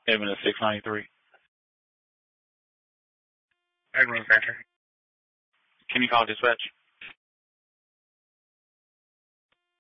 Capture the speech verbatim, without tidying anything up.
Edmund at six ninety-three. Edmund Center. Can you call dispatch?